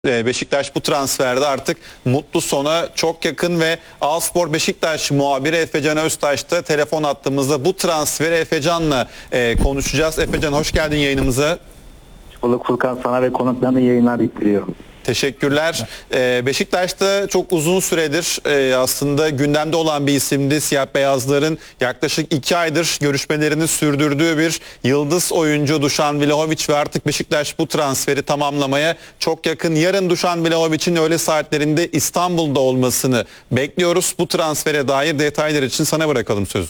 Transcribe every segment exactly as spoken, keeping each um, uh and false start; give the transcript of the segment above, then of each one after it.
Beşiktaş bu transferde artık mutlu sona çok yakın ve Alspor Beşiktaş muhabiri Efecan Öztaş da telefon attığımızda bu transferi Efecan'la e, konuşacağız. Efecan, hoş geldin yayınımıza. Hoş bulduk Furkan, sana ve konuklarına yayınlar diliyorum. Teşekkürler. Ee, Beşiktaş'ta çok uzun süredir e, aslında gündemde olan bir isimdi. Siyah beyazların yaklaşık iki aydır görüşmelerini sürdürdüğü bir yıldız oyuncu Dušan Vlahović ve artık Beşiktaş bu transferi tamamlamaya çok yakın. Yarın Dušan Vlahović'in öğle saatlerinde İstanbul'da olmasını bekliyoruz. Bu transfere dair detaylar için sana bırakalım sözü.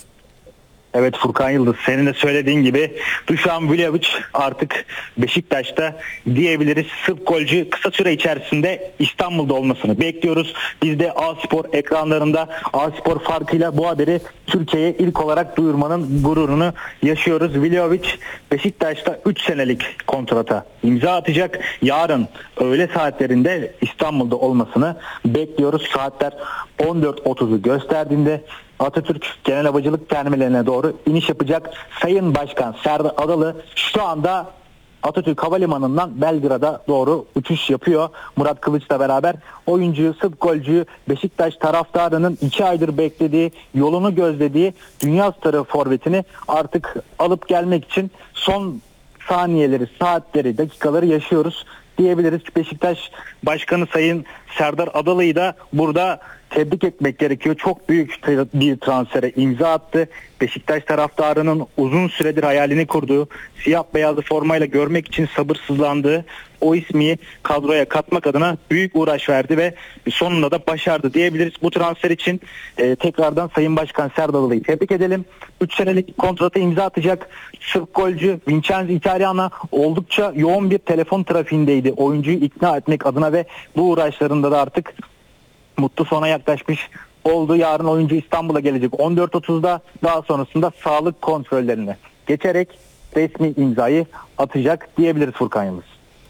Evet Furkan Yıldız, senin de söylediğin gibi Dušan Vlahović artık Beşiktaş'ta diyebiliriz. Sırp golcü kısa süre içerisinde İstanbul'da olmasını bekliyoruz. Biz de A-Spor ekranlarında A-Spor farkıyla bu haberi Türkiye'ye ilk olarak duyurmanın gururunu yaşıyoruz. Vlahović Beşiktaş'ta üç senelik kontrata imza atacak. Yarın öğle saatlerinde İstanbul'da olmasını bekliyoruz. Saatler on dört otuzu gösterdiğinde Atatürk Genel Havacılık Terminaline doğru iniş yapacak Sayın Başkan Serdar Adalı şu anda Atatürk Havalimanı'ndan Belgrad'a doğru uçuş yapıyor. Murat Kılıç'la beraber oyuncuyu, Sırp golcüyü, Beşiktaş taraftarının iki aydır beklediği, yolunu gözlediği dünya starı forvetini artık alıp gelmek için son saniyeleri, saatleri, dakikaları yaşıyoruz diyebiliriz. Beşiktaş Başkanı Sayın Serdar Adalı'yı da burada tebrik etmek gerekiyor. Çok büyük bir transfere imza attı. Beşiktaş taraftarının uzun süredir hayalini kurduğu, siyah beyazlı formayla görmek için sabırsızlandığı o ismi kadroya katmak adına büyük uğraş verdi ve sonunda da başardı diyebiliriz. Bu transfer için e, tekrardan Sayın Başkan Serdar Adalı'yı tebrik edelim. üç senelik kontrata imza atacak Sırp golcü Vincenzo Italiano oldukça yoğun bir telefon trafiğindeydi. Oyuncuyu ikna etmek adına ve bu uğraşlarında da artık mutlu sona yaklaşmış oldu. Yarın oyuncu İstanbul'a gelecek on dört otuzda, daha sonrasında sağlık kontrollerine geçerek resmi imzayı atacak diyebiliriz Furkan Yıldız.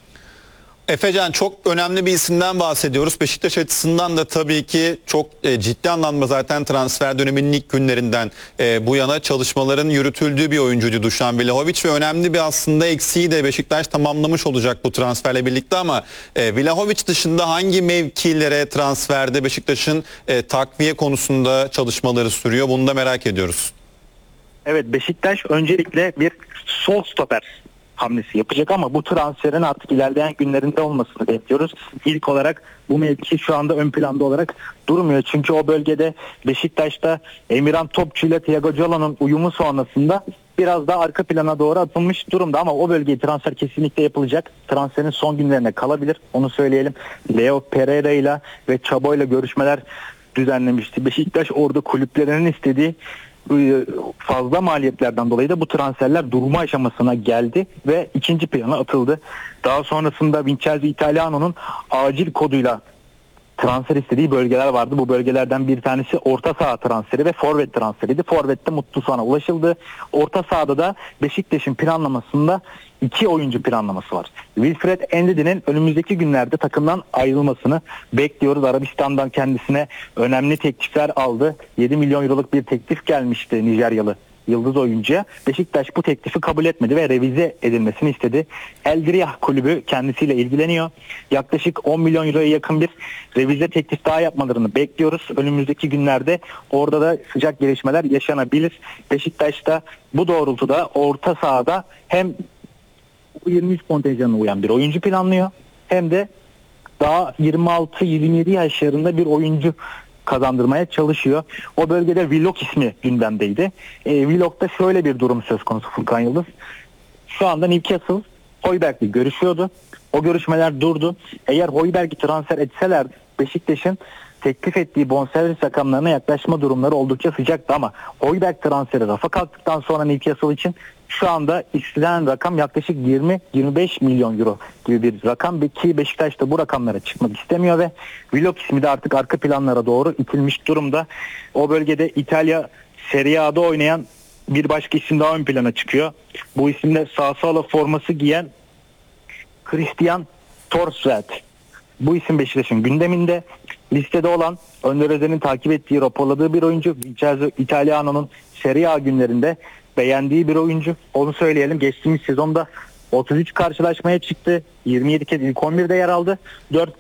Efecan, çok önemli bir isimden bahsediyoruz. Beşiktaş açısından da tabii ki çok e, ciddi anlamda zaten transfer döneminin ilk günlerinden e, bu yana çalışmaların yürütüldüğü bir oyuncuydu Dušan Vlahović ve önemli bir aslında eksiği de Beşiktaş tamamlamış olacak bu transferle birlikte ama e, Vlahović dışında hangi mevkilere transferde Beşiktaş'ın e, takviye konusunda çalışmaları sürüyor, bunu da merak ediyoruz. Evet, Beşiktaş öncelikle bir sol stoper hamlesi yapacak ama bu transferin artık ilerleyen günlerinde olmasını bekliyoruz. İlk olarak bu mevki şu anda ön planda olarak durmuyor. Çünkü o bölgede Beşiktaş'ta Emirhan Topçu ile Thiago Jolo'nun uyumu sonrasında biraz daha arka plana doğru atılmış durumda ama o bölgeye transfer kesinlikle yapılacak. Transferin son günlerine kalabilir. Onu söyleyelim. Leo Pereira ile ve Çabo ile görüşmeler düzenlemişti. Beşiktaş orada kulüplerinin istediği fazla maliyetlerden dolayı da bu transferler durma aşamasına geldi ve ikinci plana atıldı. Daha sonrasında Vincenzo Italiano'nun acil koduyla transfer istediği bölgeler vardı. Bu bölgelerden bir tanesi orta saha transferi ve forvet transferiydi. Forvet'te mutlu sona ulaşıldı. Orta sahada da Beşiktaş'ın planlamasında iki oyuncu planlaması var. Wilfred Ndidi'nin önümüzdeki günlerde takımdan ayrılmasını bekliyoruz. Arabistan'dan kendisine önemli teklifler aldı. yedi milyon euroluk bir teklif gelmişti Nijeryalı yıldız oyuncuya. Beşiktaş bu teklifi kabul etmedi ve revize edilmesini istedi. El Diriyah kulübü kendisiyle ilgileniyor. Yaklaşık on milyon euroya yakın bir revize teklif daha yapmalarını bekliyoruz. Önümüzdeki günlerde orada da sıcak gelişmeler yaşanabilir. Beşiktaş'ta bu doğrultuda orta sahada hem yirmi üç kontenjanına uyan bir oyuncu planlıyor hem de daha yirmi altı yirmi yedi yaşlarında bir oyuncu kazandırmaya çalışıyor. O bölgede Willock ismi gündemdeydi. E, Willock'ta şöyle bir durum söz konusu Furkan Yıldız. Şu anda Newcastle Højbjerg'le görüşüyordu. O görüşmeler durdu. Eğer Højbjerg'i transfer etseler Beşiktaş'ın teklif ettiği bonservis rakamlarına yaklaşma durumları oldukça sıcaktı ama Højbjerg transferi rafa kalktıktan sonra Newcastle için şu anda istenen rakam yaklaşık yirmi yirmi beş milyon euro gibi bir rakam ki Beşiktaş da bu rakamlara çıkmak istemiyor ve Willock ismi de artık arka planlara doğru itilmiş durumda. O bölgede İtalya Serie A'da oynayan bir başka isim daha ön plana çıkıyor. Bu isimde Sassuolo forması giyen Christian Torstvedt. Bu isim Beşiktaş'ın gündeminde. Listede olan, Önder Özen'in takip ettiği, raporladığı bir oyuncu. Vincenzo Italiano'nun Serie A günlerinde beğendiği bir oyuncu. Onu söyleyelim. Geçtiğimiz sezonda otuz üç karşılaşmaya çıktı. yirmi yedi kez ilk on birde yer aldı. dört